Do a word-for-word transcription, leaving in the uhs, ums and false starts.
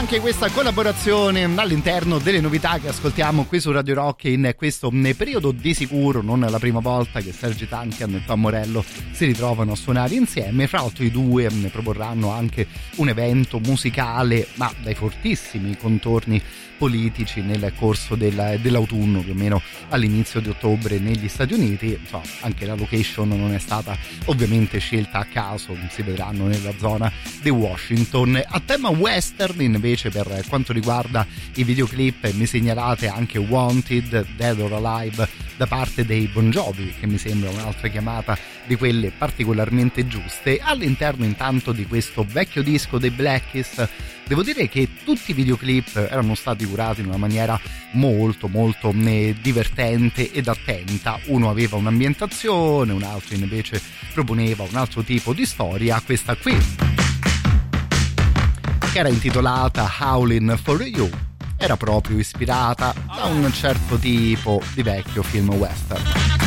anche questa collaborazione all'interno delle novità che ascoltiamo qui su Radio Rock in questo periodo. Di sicuro non è la prima volta che Sergi Tankian e Tom Morello si ritrovano a suonare insieme. Fra l'altro i due ne proporranno anche un evento musicale ma dai fortissimi contorni politici nel corso del, dell'autunno, più o meno all'inizio di ottobre negli Stati Uniti. So, anche la location non è stata ovviamente scelta a caso, si vedranno nella zona di Washington. A tema western invece, per quanto riguarda i videoclip, mi segnalate anche Wanted, Dead or Alive da parte dei Bon Jovi, che mi sembra un'altra chiamata di quelle particolarmente giuste. All'interno intanto di questo vecchio disco dei Black Keys, devo dire che tutti i videoclip erano stati curati in una maniera molto molto eh, divertente ed attenta. Uno aveva un'ambientazione, un altro invece proponeva un altro tipo di storia. Questa qui, che era intitolata Howlin' for You, era proprio ispirata da un certo tipo di vecchio film western.